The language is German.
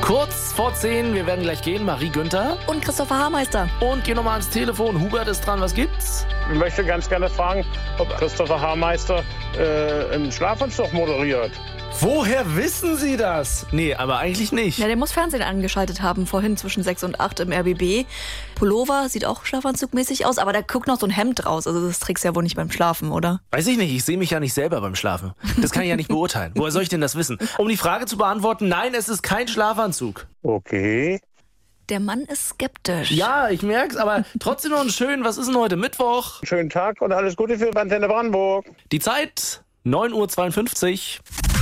Kurz vor 10, wir werden gleich gehen. Marie Günther. Und Christopher Haarmeister. Und geh nochmal ans Telefon. Hubert ist dran, was gibt's? Ich möchte ganz gerne fragen, ob Christopher Haarmeister im Schlafanzug moderiert. Woher wissen Sie das? Nee, aber eigentlich nicht. Ja, der muss Fernsehen angeschaltet haben, vorhin zwischen 6 und 8 im RBB. Pullover, sieht auch schlafanzugmäßig aus, aber da guckt noch so ein Hemd raus. Also das trägst du ja wohl nicht beim Schlafen, oder? Weiß ich nicht, ich sehe mich ja nicht selber beim Schlafen. Das kann ich ja nicht beurteilen. Woher soll ich denn das wissen? Um die Frage zu beantworten, nein, es ist kein Schlafanzug. Okay. Der Mann ist skeptisch. Ja, ich merk's, aber trotzdem noch ein schön, was ist denn heute, Mittwoch? Schönen Tag und alles Gute für Antenne Brandenburg. Die Zeit, 9:52 Uhr.